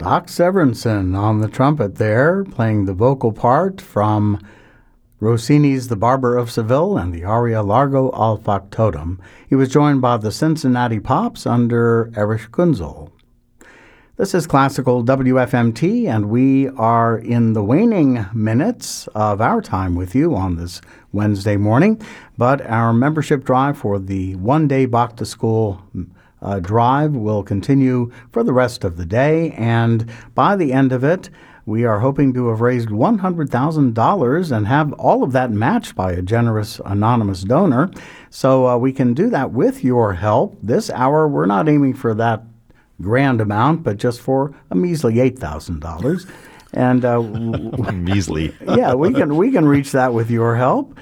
Doc Severinsen on the trumpet there, playing the vocal part from Rossini's The Barber of Seville and the aria Largo al Factotum. He was joined by the Cincinnati Pops under Erich Kunzel. This is Classical WFMT, and we are in the waning minutes of our time with you on this Wednesday morning. But our membership drive for the one-day Bach to School drive will continue for the rest of the day, and by the end of it, we are hoping to have raised $100,000 and have all of that matched by a generous anonymous donor. So we can do that with your help. This hour, we're not aiming for that grand amount, but just for a measly $8,000. And measly. Yeah, we can reach that with your help.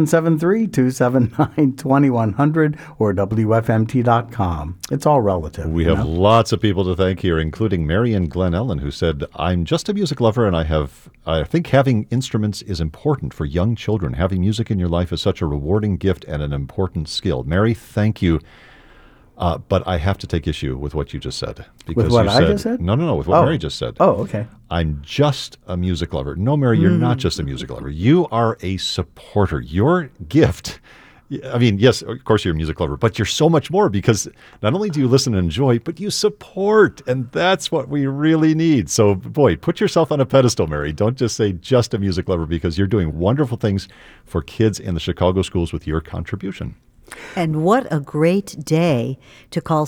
773-279-2100 or WFMT.com. It's all relative. We have lots of people to thank here, including Marion Glen Ellen, who said, "I'm just a music lover, and I think having instruments is important for young children. Having music in your life is such a rewarding gift and an important skill." Mary, thank you. But I have to take issue with what you just said. With what I just said? No, with what Mary just said. Oh, okay. I'm just a music lover. No, Mary, you're not just a music lover. You are a supporter. Your gift, I mean, yes, of course you're a music lover, but you're so much more, because not only do you listen and enjoy, but you support, and that's what we really need. So, boy, put yourself on a pedestal, Mary. Don't just say just a music lover, because you're doing wonderful things for kids in the Chicago schools with your contribution. And what a great day to call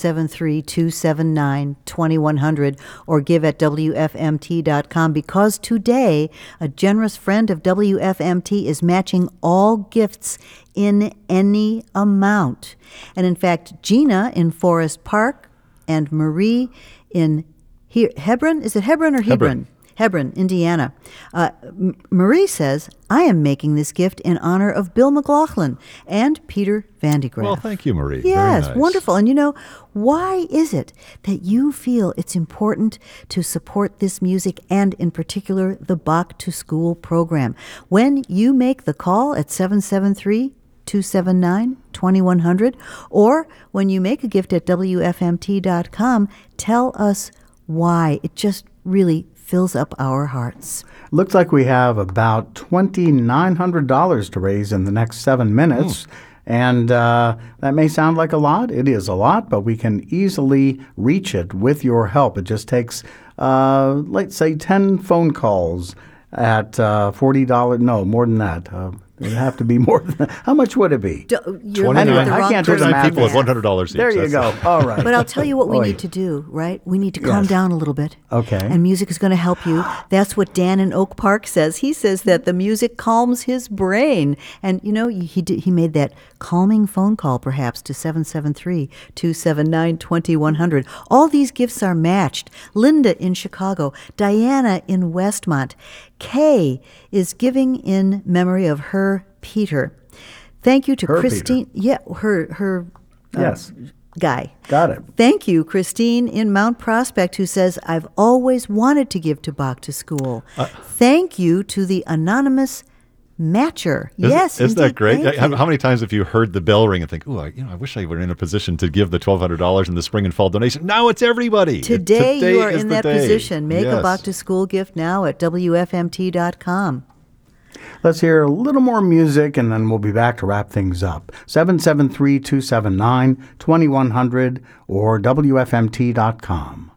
773-279-2100 or give at WFMT.com, because today a generous friend of WFMT is matching all gifts in any amount. And in fact, Gina in Forest Park and Marie in Hebron, is it Hebron or Hebron? Hebron, Indiana. Marie says, "I am making this gift in honor of Bill McLaughlin and Peter Vandegraff." Well, thank you, Marie. Yes, very nice. Wonderful. And you know, why is it that you feel it's important to support this music and, in particular, the Bach to School program? When you make the call at 773-279-2100, or when you make a gift at WFMT.com, tell us why. It just really fills up our hearts. Looks like we have about $2,900 to raise in the next 7 minutes. And that may sound like a lot. It is a lot, but we can easily reach it with your help. It just takes, let's say, 10 phone calls at $40. No, more than that. It'd have to be more than that. How much would it be? You're looking at the wrong I can't do the math. People with $100 each. There you go. All right. But I'll tell you what we need to do, right? We need to calm down a little bit. Okay. And music is going to help you. That's what Dan in Oak Park says. He says that the music calms his brain. And, you know, he made that calming phone call, perhaps, to 773-279-2100. All these gifts are matched. Linda in Chicago. Diana in Westmont. Kay is giving in memory of her Peter. Thank you to Christine. Peter. Yeah, her yes. Guy. Got it. Thank you, Christine in Mount Prospect, who says, "I've always wanted to give to Bach to School." Thank you to the anonymous matcher. Isn't that great? How many times have you heard the bell ring and think, "Ooh, I wish I were in a position to give the $1,200 in the spring and fall donation"? Now it's everybody. Today you are in that position. Make a Bach to School gift now at WFMT.com. Let's hear a little more music, and then we'll be back to wrap things up. 773-279-2100 or WFMT.com.